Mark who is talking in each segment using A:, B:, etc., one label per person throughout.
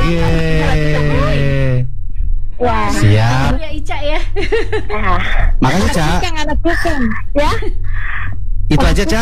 A: Oke.
B: Ya.
A: Siap.
C: Ya Ica ya.
A: Makasih, Ca.
D: Anak tukang.
B: Ya.
A: Itu aja, Ca.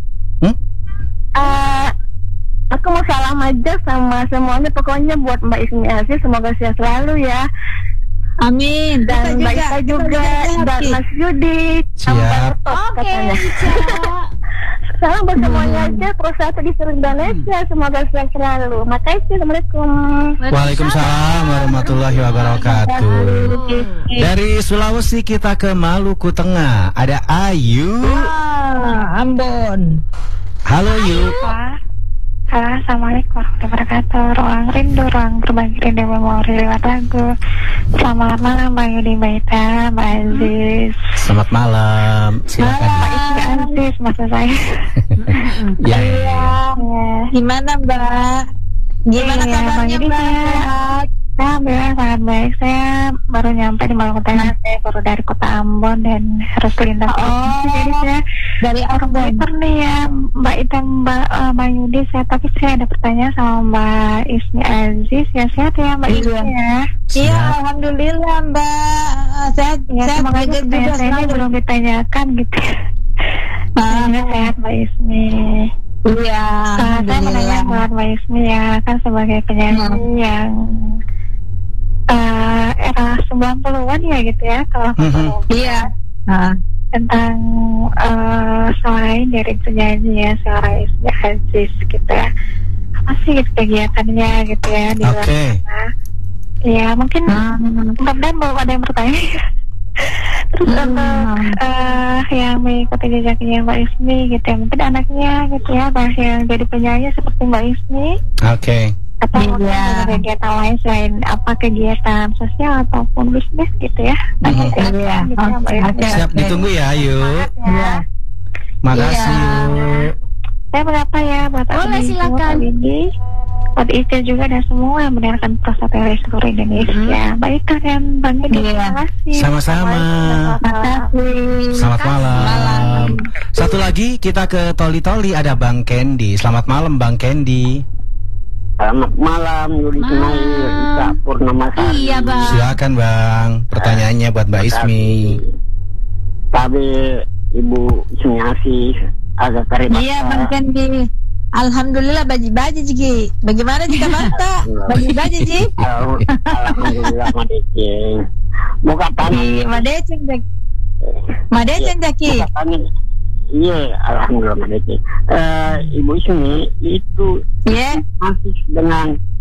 B: Aku mau salam aja sama semuanya, pokoknya buat Mbak Ismi Aziz, semoga sehat selalu ya.
D: Amin.
B: Dan Mbak Ita juga, dan Mas Yudi.
A: Siap.
C: Oke, Ica.
B: Salam buat semuanya aja, Pro 1 di seluruh Indonesia, semoga sehat selalu. Makasih, Assalamualaikum.
A: Waalaikumsalam warahmatullahi wabarakatuh. Dari Sulawesi kita ke Maluku Tengah. Ada Ayu.
D: Ambon.
A: Halo, Yu.
B: Halo, Assalamualaikum warahmatullahi wabarakatuh. Ruang rindu, ruang berbagi rindu memori lewat lagu. Selamat malam Mbak Yudi, Mbak Ita, Mbak Aziz.
A: Selamat malam. Silakan.
B: Mbak Ismi Aziz, maksud saya.
A: Ya.
D: Gimana Mbak? Gimana
B: Iya,
D: kabarnya
B: Bang Yudi,
D: Mbak?
B: Alhamdulillah sangat baik. Saya baru nyampe di Maluku Tengah. Saya baru dari kota Ambon dan harus lintas. Jadi saya
D: Dari Ambon.
B: komputer nih ya, Mbak Ita, Mbak Yudi. Tapi saya ada pertanyaan sama Mbak Ismi Aziz. Ya sehat ya Mbak
D: Iya.
B: Ismi ya.
D: Iya, alhamdulillah Mbak. Sehat,
B: Ya
D: sehat
B: semoga
D: juga
B: saya ini
D: selalu.
B: belum ditanyakan gitu. Semoga sehat Mbak Ismi.
D: Iya,
B: Saya menanya
D: alhamdulillah.
B: buat Mbak Ismi ya, kan sebagai penyanyi yang era 90-an ya gitu ya, kalau
D: Iya.
B: tentang selain dari penyanyi ya, seorang Ismi Aziz gitu ya, apa sih gitu kegiatannya gitu ya di luar
A: Oke.
B: sana? Ya mungkin mudah-mudahan belum ada yang bertanya. Terus untuk yang mengikuti jejaknya Mbak Ismi gitu ya, mungkin anaknya gitu ya, yang jadi penyanyi seperti Mbak Ismi,
A: Oke.
B: atau mungkin ada kegiatan lain selain kegiatan sosial ataupun bisnis gitu ya.
D: Iya.
B: Gitu ya, Mbak Ismi.
A: Siap ditunggu ya, Ayu.
B: Ya.
A: Makasih, Yu.
B: Saya berapa ya buat
C: Boleh,
B: Abi,
C: silakan.
B: buat Windy, buat Ica juga dan semua yang mendengarkan Pro 1 dari seluruh Indonesia. Baik dan Bang Yudi, terima kasih.
A: Sama-sama. Selamat malam. Satu lagi kita ke Toli-Toli, ada Bang Kendi. Selamat malam Bang Kendi.
E: Selamat malam Yudi Sunai, Ika Purnamasari.
C: Iya Bang.
A: Silakan Bang. Pertanyaannya buat Mbak Ismi.
E: Tapi Ibu Ismi Aziz agak terima.
D: Iya Bang Kendi. Alhamdulillah baji-baji Jiki. Bagaimana jika banta? Baji-baji Ji.
E: Alhamdulillah Madeceng. Buka tangan.
D: Di Madeceng Jaki. Madeceng Jaki.
E: Buka tangan. Iya, alhamdulillah Madeceng. Ibu Ismi itu
D: Iya.
E: masih dengan